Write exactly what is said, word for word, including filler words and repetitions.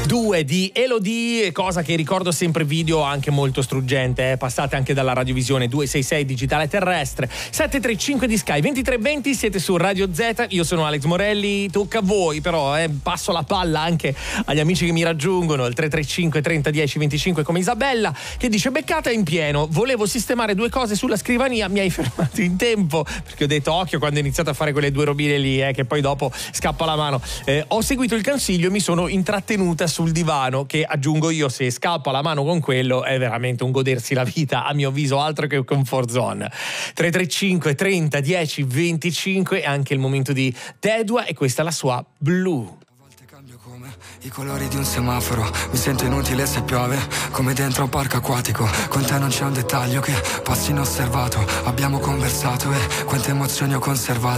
due di Elodie, cosa che ricordo sempre video anche molto struggente, eh? Passate anche dalla radiovisione due sei sei digitale terrestre, sette tre cinque di Sky, ventitré venti, siete su Radio Z, io sono Alex Morelli, tocca a voi però, eh? Passo la palla anche agli amici che mi raggiungono, il tre tre cinque trenta dieci venticinque come Isabella che dice: beccata in pieno, volevo sistemare due cose sulla scrivania, mi hai fermato in tempo, perché ho detto occhio quando ho iniziato a fare quelle due robine lì, eh, che poi dopo scappa la mano. Eh, ho seguito il consiglio e mi sono intrattenuta sul divano, che aggiungo io, se scappa la mano con quello è veramente un godersi la vita, a mio avviso altro che comfort zone. Tre tre cinque trenta dieci venticinque è anche il momento di Tedua e questa è la sua Blue. I colori di un semaforo, mi sento inutile se piove, come dentro un parco acquatico. Con te non c'è un dettaglio che passi inosservato. Abbiamo conversato e quante emozioni ho conservato.